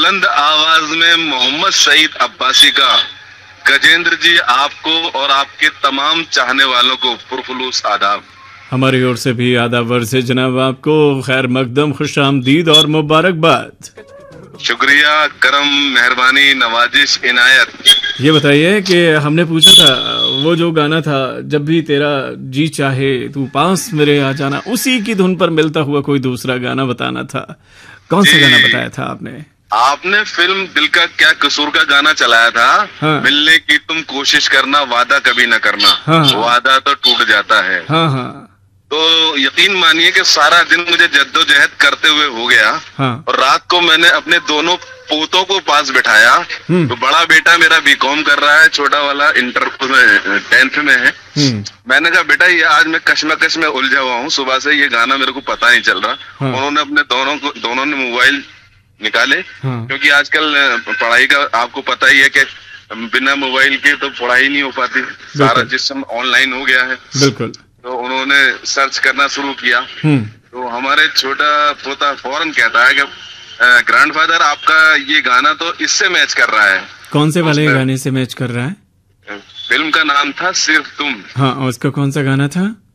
बुलंद आवाज में मोहम्मद सईद अब्बासी का गजेंद्र जी आपको और आपके तमाम चाहने वालों को पुरखुलूस आदाब। हमारी ओर से भी आदाब अर्ज़ है जनाब आपको, खैर मकदम, खुश आमदीद और मुबारकबाद। शुक्रिया, करम, मेहरबानी, नवाजिश, इनायत। ये बताइए कि हमने पूछा था वो जो गाना था, जब भी तेरा जी चाहे तू पास मेरे आ जाना, उसी की धुन पर मिलता हुआ कोई दूसरा गाना बताना था। कौन सा गाना बताया था आपने? आपने फिल्म दिल का क्या कसूर का गाना चलाया था। हाँ। मिलने की तुम कोशिश करना, वादा कभी न करना। हाँ। वादा तो टूट जाता है। हाँ हाँ। तो यकीन मानिए कि सारा दिन मुझे जद्दोजहद करते हुए हो गया। हाँ। और रात को मैंने अपने दोनों पोतों को पास बिठाया। तो बड़ा बेटा मेरा बीकॉम कर रहा है, छोटा वाला इंटर में 10th में है। मैंने कहा बेटा ये आज मैं कश्मकश में उलझा हुआ हूँ, सुबह से ये गाना मेरे को पता नहीं चल रहा। हाँ। उन्होंने अपने दोनों ने मोबाइल निकाले। हाँ। क्योंकि आजकल पढ़ाई का आपको पता ही है कि बिना मोबाइल के तो पढ़ाई नहीं हो पाती, सारा सिस्टम ऑनलाइन हो गया है। बिल्कुल। तो उन्होंने सर्च करना शुरू किया। तो हमारे छोटा पोता फौरन कहता है कि ग्रैंडफादर आपका ये गाना तो इससे मैच कर रहा है। कौन से वाले गाने से मैच कर रहा है? फिल्म का नाम था सिर्फ तुम। हाँ, उसका कौन सा गाना था?